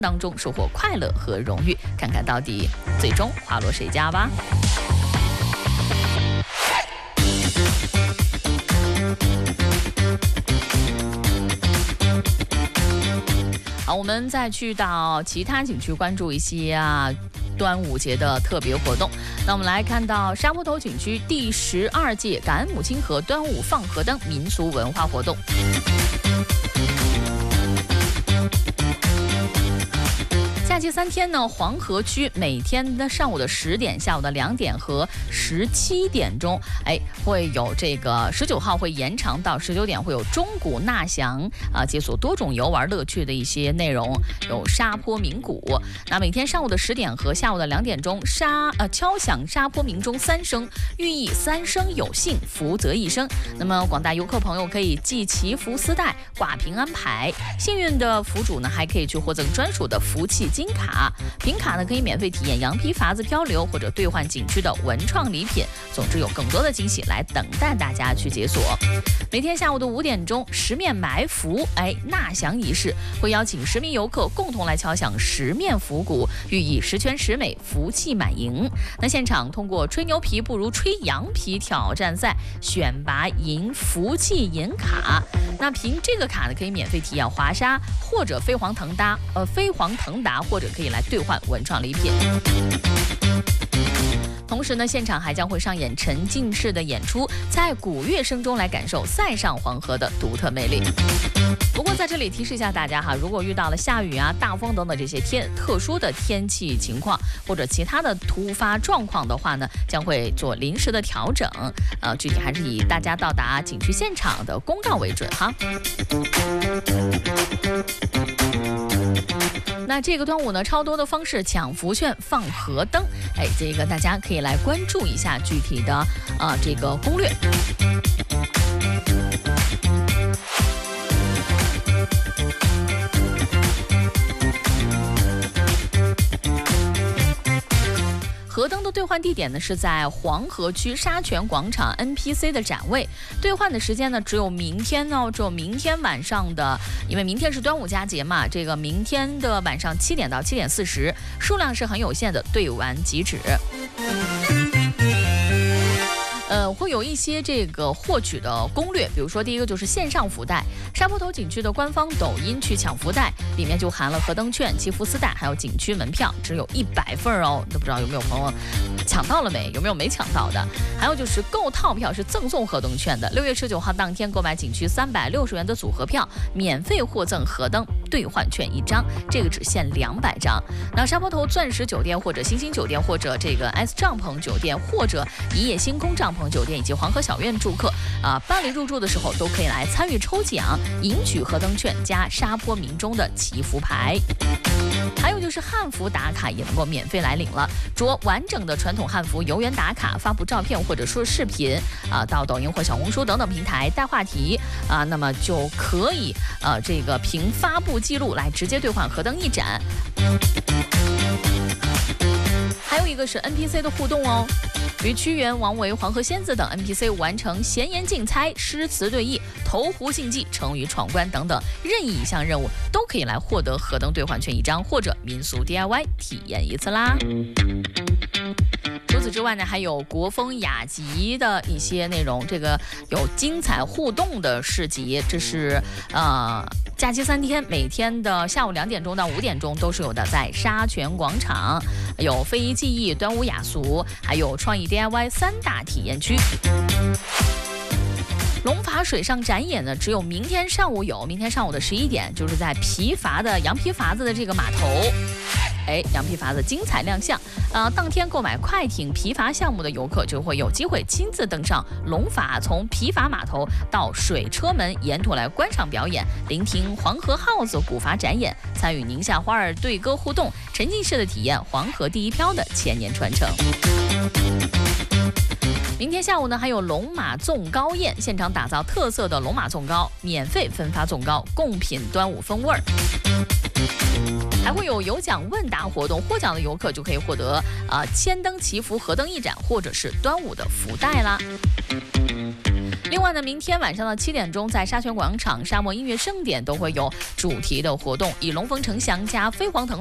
当中收获快乐和荣誉，看看到底最终花落谁家吧。好，我们再去到其他景区关注一些端午节的特别活动。那我们来看到沙坡头景区第12届感恩母亲河端午放河灯民俗文化活动。假期3天呢，黄河区每天的上午的10点、下午的2点和17点钟，会有这个19号会延长到19点，会有钟鼓纳祥解锁多种游玩乐趣的一些内容，有沙坡鸣鼓。那每天上午的10点和下午的2点钟，敲响沙坡鸣钟3声，寓意3生有幸，福泽一生。那么广大游客朋友可以系祈福丝带，挂平安牌，幸运的福主呢还可以去获赠专属的福气金卡，凭卡呢可以免费体验羊皮筏子漂流，或者兑换景区的文创礼品。总之有更多的惊喜来等待大家去解锁。每天下午的5点钟，十面埋伏纳祥仪式，会邀请10名游客共同来敲响10面福鼓，寓意十全十美，福气满盈。那现场通过吹牛皮不如吹羊皮挑战赛选拔赢福气银卡。那凭这个卡呢，可以免费体验滑沙或者飞黄腾达，或者可以来兑换文创礼品。同时呢，现场还将会上演沉浸式的演出，在鼓乐声中来感受塞上黄河的独特魅力。不过在这里提示一下大家如果遇到了下雨大风等等这些特殊的天气情况，或者其他的突发状况的话呢，将会做临时的调整。具体还是以大家到达景区现场的公告为准哈。那这个端午呢，超多的方式抢福券、放河灯，这个大家可以来关注一下具体的这个攻略。河灯的兑换地点呢是在黄河区沙泉广场 NPC 的展位，兑换的时间呢只有明天晚上的，因为明天是端午佳节嘛，这个明天的晚上7点到7点40，数量是很有限的，兑完即止。会有一些这个获取的攻略，比如说第一个就是线上福袋，沙坡头景区的官方抖音去抢福袋，里面就含了河灯券、祈福丝带，还有景区门票，只有100份哦，都不知道有没有朋友抢到了没？有没有没抢到的？还有就是购套票是赠送河灯券的，6月19号当天购买景区360元的组合票，免费获赠河灯兑换券1张，这个只限200张。那沙坡头钻石酒店或者星星酒店或者这个 S 帐篷酒店或者一夜星空帐篷酒店以及黄河小院住客办理入住的时候都可以来参与抽奖，赢取河灯券加沙坡鸣钟的祈福牌。还有就是汉服打卡也能够免费来领了，着完整的传统汉服游园打卡，发布照片或者说视频到抖音或小红书等等平台带话题那么就可以这个凭发布记录来直接兑换河灯1盏。还有一个是 NPC 的互动哦，与屈原、王维、黄河仙子等 NPC 完成闲言竞猜、诗词对弈、投壶竞技、成语闯关等等任意一项任务，都可以来获得河灯兑换券1张或者民俗 DIY 体验1次啦。除此之外呢，还有国风雅集的一些内容，这个有精彩互动的市集，这是假期3天，每天的下午2点钟到5点钟都是有的，在沙泉广场有非遗技艺、端午雅俗，还有创意 DIY 3大体验区。龙筏水上展演呢，只有明天上午有，明天上午的11点，就是在羊皮筏子的这个码头。羊皮筏子精彩亮相当天购买快艇皮筏项目的游客就会有机会亲自登上龙筏，从皮筏码头到水车门，沿途来观赏表演，聆听黄河号子古筏展演，参与宁夏花儿对歌互动，沉浸式的体验黄河第一漂的千年传承。 明天下午呢，还有龙马粽糕宴，现场打造特色的龙马粽糕，免费分发粽糕，共品端午风味儿。还会有有奖问答活动，获奖的游客就可以获得千灯祈福、河灯一盏，或者是端午的福袋啦。另外呢，明天晚上的7点钟，在沙泉广场沙漠音乐盛典都会有主题的活动，以龙凤呈祥加飞黄腾